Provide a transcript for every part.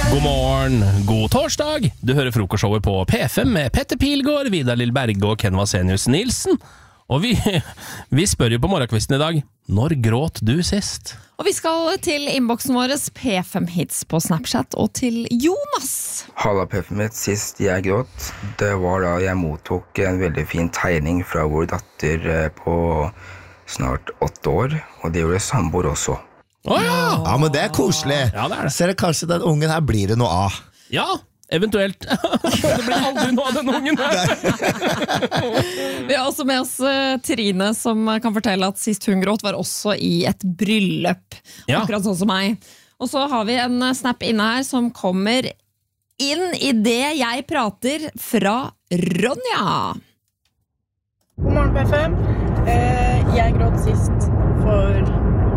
God morgen, god torsdag. Du hører frokostshowet på P5 med Petter Pilgaard, Vidar Lill-Berge og Ken Vasenius Nilsen. Og vi spør jo på morgenkvisten i dag, når gråt du sist? Og vi skal til innboksen vår P5 Hits på Snapchat og til Jonas. Halla P5 Hits, sist jeg gråt, det var da jeg mottok en veldig fin tegning fra vår datter på snart 8 år, og det gjorde samboer også. Ja, men det koselig. Ja, det det. Ser du kanskje den ungen her blir det noe av? Ja, eventuelt. Det blir aldri noe av den ungen her. Vi har også med oss Trine, som kan fortelle at sist hun gråt var også i et bryllup. Ja. Akkurat sånn som meg. Og så har vi en snap inne her som kommer inn i det jeg prater fra Ronja. God morgen P5. Jeg gråt sist for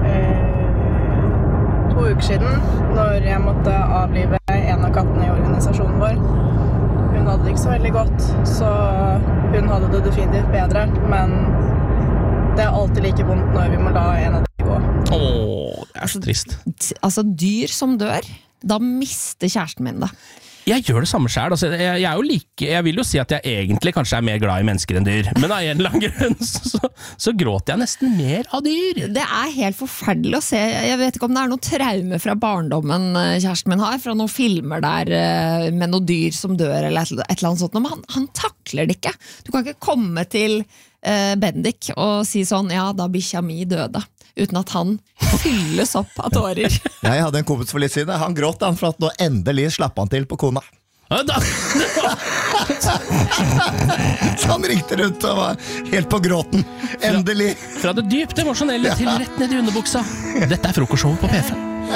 2 uker siden, når jeg måtte avlive en av kattene i organisasjonen vår. Hun hadde det ikke så veldig godt, så hun hadde det definitivt bedre, men det er alltid like vondt når vi må la en av dem gå. Det så trist. Altså, dyr som dør, da mister kjæresten min det. Jeg gjør det samme selv. Altså, jeg vil jo si at jeg egentlig kanskje er mer glad i mennesker enn dyr, men av en eller annen grunn så gråter jeg nesten mer av dyr. Det er helt forferdelig å se. Jeg vet ikke om det er noe traume fra barndommen kjæresten min har, fra noen filmer der med noen dyr som dør eller et eller annet sånt, men han takler det ikke. Du kan ikke komme til Bendik og si sånn, ja, da bikkja mi døde, uten at han fylles opp av tårer. Jeg hadde en kompis for litt siden. Han gråt for at nå endelig slapp han til på kona. Så han ringte rundt og var helt på gråten. Endelig. Fra det dypt emosjonelle til rett ned i underbuksa. Dette er frokostshow på P5.